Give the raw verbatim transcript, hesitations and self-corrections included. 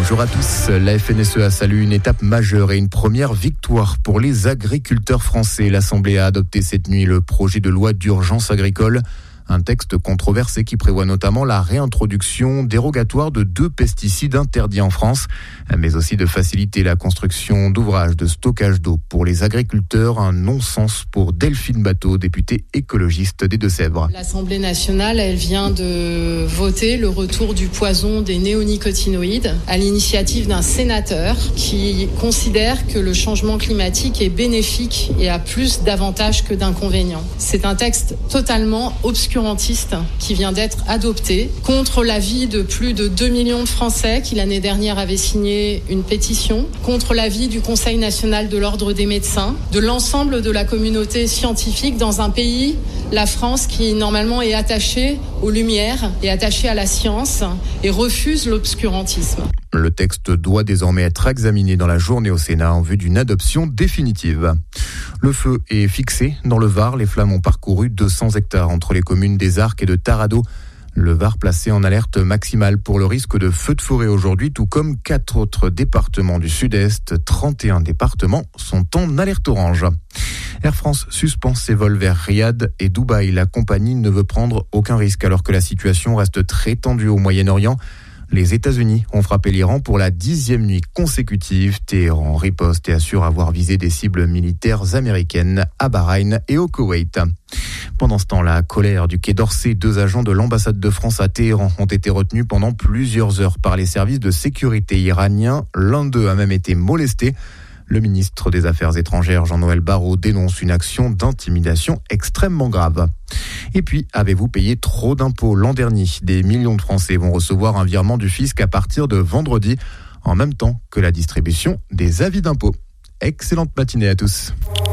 Bonjour à tous. La F N S E A salue une étape majeure et une première victoire pour les agriculteurs français. L'Assemblée a adopté cette nuit le projet de loi d'urgence agricole. Un texte controversé qui prévoit notamment la réintroduction dérogatoire de deux pesticides interdits en France, mais aussi de faciliter la construction d'ouvrages de stockage d'eau pour les agriculteurs. Un non-sens pour Delphine Batteau, députée écologiste des Deux-Sèvres. L'Assemblée nationale, elle vient de voter le retour du poison des néonicotinoïdes à l'initiative d'un sénateur qui considère que le changement climatique est bénéfique et a plus d'avantages que d'inconvénients. C'est un texte totalement obscur qui vient d'être adopté contre l'avis de plus de deux millions de Français qui l'année dernière avaient signé une pétition, contre l'avis du Conseil national de l'ordre des médecins, de l'ensemble de la communauté scientifique dans un pays, la France, qui normalement est attachée aux lumières et attachée à la science et refuse l'obscurantisme. Le texte doit désormais être examiné dans la journée au Sénat en vue d'une adoption définitive. Le feu est fixé dans le Var. Les flammes ont parcouru deux cents hectares entre les communes des Arcs et de Taradot. Le Var placé en alerte maximale pour le risque de feu de forêt aujourd'hui, tout comme quatre autres départements du sud-est. trente et un départements sont en alerte orange. Air France suspend ses vols vers Riyad et Dubaï. La compagnie ne veut prendre aucun risque alors que la situation reste très tendue au Moyen-Orient. Les États-Unis ont frappé l'Iran pour la dixième nuit consécutive. Téhéran riposte et assure avoir visé des cibles militaires américaines à Bahreïn et au Koweït. Pendant ce temps, la colère du Quai d'Orsay, deux agents de l'ambassade de France à Téhéran ont été retenus pendant plusieurs heures par les services de sécurité iraniens. L'un d'eux a même été molesté. Le ministre des Affaires étrangères, Jean-Noël Barrot, dénonce une action d'intimidation extrêmement grave. Et puis, avez-vous payé trop d'impôts l'an dernier ? Des millions de Français vont recevoir un virement du fisc à partir de vendredi, en même temps que la distribution des avis d'impôts. Excellente matinée à tous.